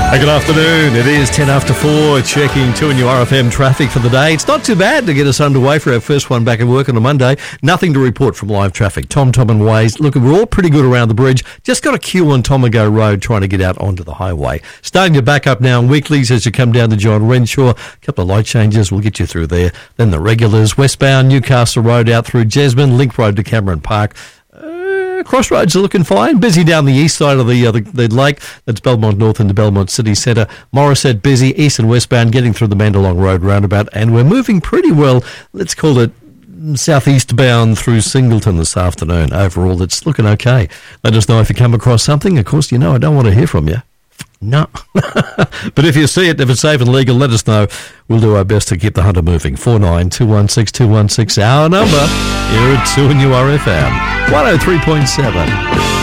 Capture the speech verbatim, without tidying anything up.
Hey, good afternoon. It is ten after four, checking two N U R F M traffic for the day. It's not too bad to get us underway for our first one back at work on a Monday. Nothing to report from live traffic. Tom, Tom and Waze. Look, we're all pretty good around the bridge. Just got a queue on Tomago Road trying to get out onto the highway. Starting to back up now in weeklies as you come down to John Renshaw. A couple of light changes. We'll get you through there. Then the regulars. Westbound Newcastle Road out through Jesmond. Link Road to Cameron Park. Crossroads are looking fine. Busy down the east side of the, uh, the the lake. That's Belmont North into Belmont City Centre. Morisset busy, east and westbound, getting through the Mandalong Road roundabout. And we're moving pretty well, let's call it southeast bound through Singleton this afternoon. Overall, it's looking okay. Let us know if you come across something. Of course, you know I don't want to hear from you. No. But if you see it, if it's safe and legal, let us know. We'll do our best to keep the hunter moving. four nine two one six two one six, our number here at two N U R F M. one oh three point seven.